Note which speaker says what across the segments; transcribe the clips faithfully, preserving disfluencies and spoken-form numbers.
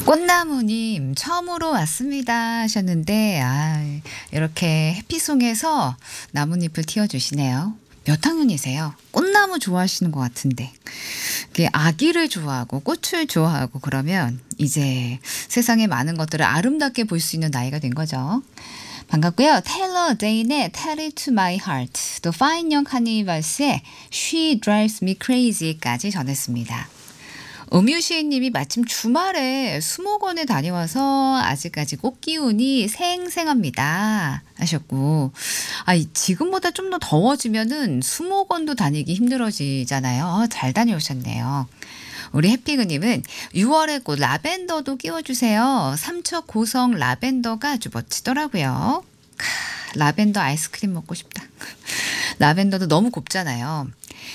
Speaker 1: 꽃나무님 처음으로 왔습니다 하셨는데 아 이렇게 해피송에서 나뭇잎을 틔워주시네요. 몇 학년이세요? 꽃나무 좋아하시는 것 같은데 이게 아기를 좋아하고 꽃을 좋아하고 그러면 이제 세상의 많은 것들을 아름답게 볼 수 있는 나이가 된 거죠. 반갑고요. 테일러 데인의 Tell It To My Heart, 또 파인 영 카니발스의 She Drives Me Crazy까지 전했습니다. 음유시인님이 마침 주말에 수목원에 다녀와서 아직까지 꽃 기운이 생생합니다 하셨고, 아 지금보다 좀 더 더워지면은 수목원도 다니기 힘들어지잖아요. 어, 잘 다녀오셨네요. 우리 해피그님은 유월의 꽃 라벤더도 끼워주세요. 삼척 고성 라벤더가 아주 멋지더라고요. 캬, 라벤더 아이스크림 먹고 싶다. 라벤더도 너무 곱잖아요.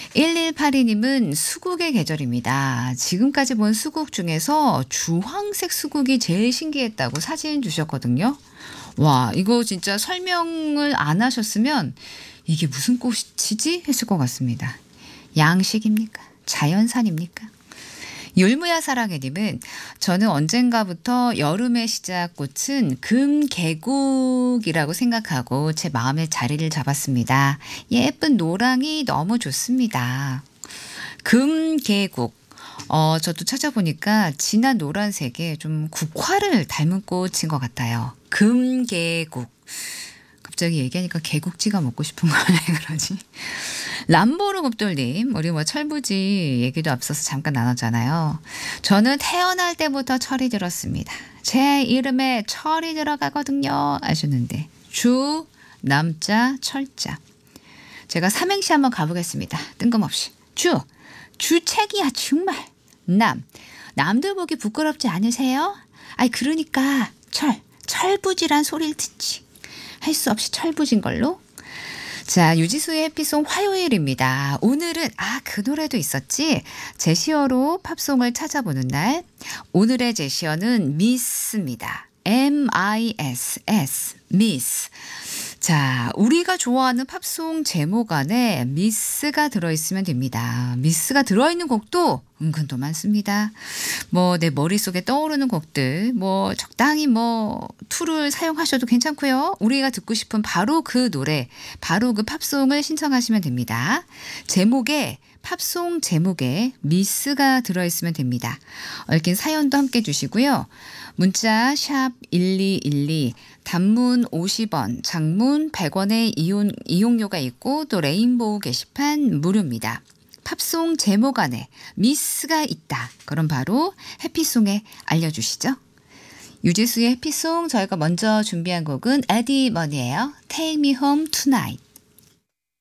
Speaker 1: 일일팔이님은 수국의 계절입니다. 지금까지 본 수국 중에서 주황색 수국이 제일 신기했다고 사진 주셨거든요. 와, 이거 진짜 설명을 안 하셨으면 이게 무슨 꽃이지? 했을 것 같습니다. 양식입니까? 자연산입니까? 율무야 사랑해님은 저는 언젠가부터 여름의 시작 꽃은 금계국이라고 생각하고 제 마음의 자리를 잡았습니다. 예쁜 노랑이 너무 좋습니다. 금계국. 어, 저도 찾아보니까 진한 노란색에 좀 국화를 닮은 꽃인 것 같아요. 금계국. 갑자기 얘기하니까 개국지가 먹고 싶은 거네 그러지. 람보르 곱돌님, 우리 뭐 철부지 얘기도 앞서서 잠깐 나눴잖아요. 저는 태어날 때부터 철이 들었습니다. 제 이름에 철이 들어가거든요 하셨는데 주, 남자, 철자. 제가 삼행시 한번 가보겠습니다. 뜬금없이. 주, 주책이야 정말. 남, 남들 보기 부끄럽지 않으세요? 아이 그러니까 철, 철부지란 소리를 듣지. 할 수 없이 철부진 걸로. 자, 유지수의 해피송 화요일입니다. 오늘은 아, 그 노래도 있었지. 제시어로 팝송을 찾아보는 날. 오늘의 제시어는 미스입니다. 엠 아이 에스 에스 미스. 자, 우리가 좋아하는 팝송 제목 안에 미스가 들어있으면 됩니다. 미스가 들어있는 곡도 은근 또 많습니다. 뭐 내 머릿속에 떠오르는 곡들 뭐 적당히 뭐 툴을 사용하셔도 괜찮고요. 우리가 듣고 싶은 바로 그 노래, 바로 그 팝송을 신청하시면 됩니다. 제목에 팝송 제목에 미스가 들어있으면 됩니다. 얽힌 사연도 함께 주시고요. 문자 샵 일이일이, 단문 오십 원, 장문 백 원의 이용, 이용료가 있고 또 레인보우 게시판 무료입니다. 팝송 제목 안에 미스가 있다. 그럼 바로 해피송에 알려주시죠. 유지수의 해피송, 저희가 먼저 준비한 곡은 에디 머니예요. Take Me Home Tonight.